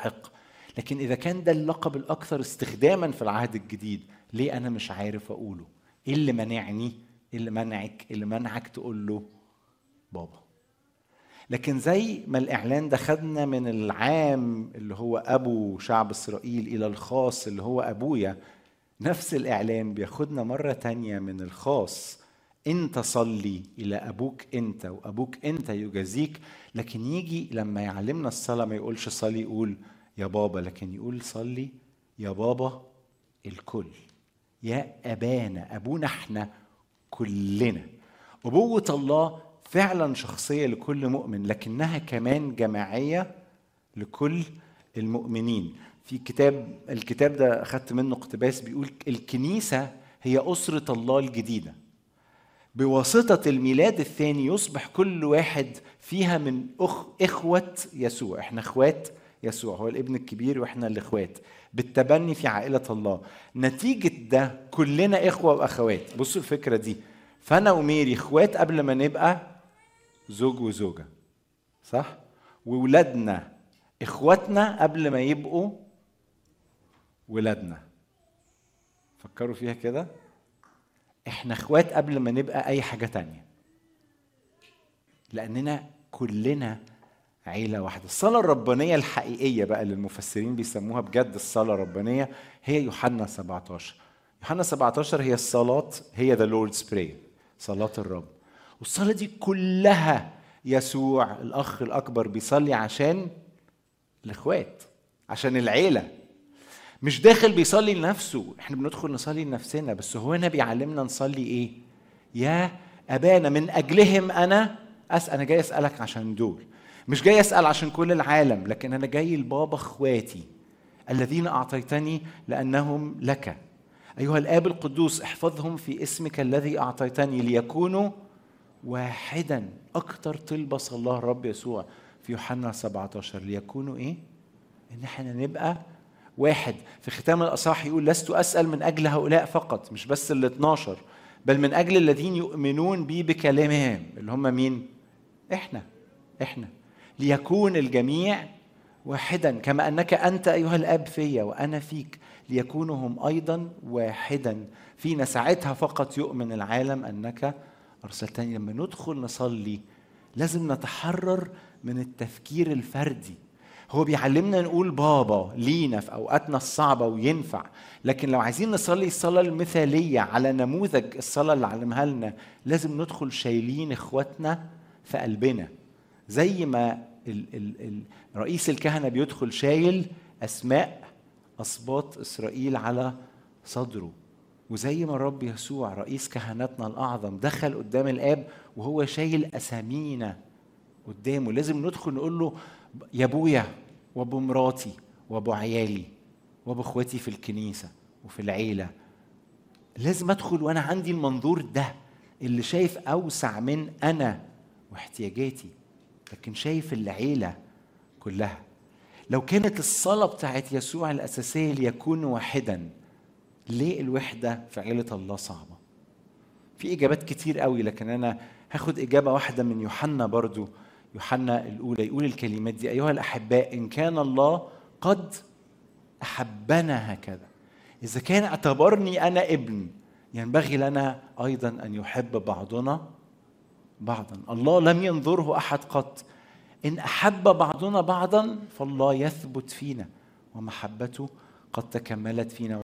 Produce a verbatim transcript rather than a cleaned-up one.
يستحق. لكن إذا كان ده اللقب الأكثر استخداما في العهد الجديد، ليه أنا مش عارف أقوله؟ إيه اللي منعني؟ إيه اللي منعك؟ إيه اللي منعك تقول له بابا؟ لكن زي ما الإعلان ده خدنا من العام اللي هو أبو شعب إسرائيل إلى الخاص اللي هو أبويا، نفس الإعلان بياخدنا مرة تانية من الخاص أنت صلي إلى أبوك أنت وأبوك أنت يجازيك. لكن يجي لما يعلمنا الصلاة ما يقولش صلي يقول يا بابا، لكن يقول صلي يا بابا الكل، يا أبانا، أبونا احنا كلنا. أبوة الله فعلا شخصية لكل مؤمن، لكنها كمان جماعية لكل المؤمنين. في كتاب الكتاب ده أخذت منه اقتباس بيقول الكنيسة هي أسرة الله الجديدة. بواسطة الميلاد الثاني يصبح كل واحد فيها من أخ إخوة يسوع. احنا إخوات يسوع، هو الابن الكبير واحنا الإخوات بالتبني في عائلة الله. نتيجة ده كلنا إخوة وأخوات. بصوا الفكرة دي، فأنا وميري إخوات قبل ما نبقى زوج وزوجة، صح؟ وولادنا إخواتنا قبل ما يبقوا ولادنا. فكروا فيها كده، احنا اخوات قبل ما نبقى اي حاجة تانية، لاننا كلنا عيلة واحدة. الصلاة الربانية الحقيقية بقى اللي المفسرين بيسموها بجد الصلاة الربانية هي يوحنا سبعة عشر. يوحنا سبعة عشر هي الصلاة، هي the Lord's Prayer، صلاة الرب. والصلاة دي كلها يسوع الأخ الأكبر بيصلي عشان الإخوات، عشان العيلة. مش داخل بيصلي لنفسه، احنا بندخل نصلي لنفسنا، بس هو هنا بيعلمنا نصلي ايه؟ يا أبانا من أجلهم أنا أسأل. أنا جاي أسألك عشان دول، مش جاي أسأل عشان كل العالم، لكن أنا جاي لبابا إخواتي الذين أعطيتني لأنهم لك. أيها الآب القدوس احفظهم في اسمك الذي أعطيتني ليكونوا واحدا. أكتر طلبة صلى الله الرب يسوع في يوحنا سبعة عشر ليكونوا إيه؟ إن احنا نبقى واحد. في ختام الأصحاح يقول لست أسأل من أجل هؤلاء فقط، مش بس ال اثناشر، بل من أجل الذين يؤمنون بي بكلامهم، اللي هم مين؟ إحنا إحنا ليكون الجميع واحدا كما أنك أنت أيها الأب فيا وأنا فيك، ليكونوا هم أيضا واحدا فينا. ساعتها فقط يؤمن العالم أنك أرسلتني. لما ندخل نصلي لازم نتحرر من التفكير الفردي. هو بيعلمنا نقول بابا لينا في أوقاتنا الصعبة وينفع، لكن لو عايزين نصلي الصلاة المثالية على نموذج الصلاة اللي علمها لنا لازم ندخل شايلين إخواتنا في قلبنا، زي ما ال ال ال رئيس الكهنة بيدخل شايل أسماء أسباط إسرائيل على صدره، وزي ما الرب يسوع رئيس كهنتنا الأعظم دخل قدام الآب وهو شايل أسامينا قدامه. لازم ندخل نقول له يا ابويا وابو مراتي وابو عيالي وابو اخواتي في الكنيسة وفي العيلة. لازم ادخل وانا عندي المنظور ده اللي شايف اوسع من انا واحتياجاتي، لكن شايف العيلة كلها. لو كانت الصلاة بتاعت يسوع الأساسية ليكون واحدا، ليه الوحدة في عيلة الله صعبة؟ في إجابات كتير قوي، لكن أنا هاخد إجابة واحدة من يوحنا برضو. يوحنا الأولى يقول الكلمات دي: أيها الأحباء إن كان الله قد أحبنا هكذا، إذا كان اعتبرني أنا ابن، ينبغي لنا أيضا أن يحب بعضنا بعضا. الله لم ينظره أحد قط. إن أحب بعضنا بعضا فالله يثبت فينا ومحبته قد تكملت فينا.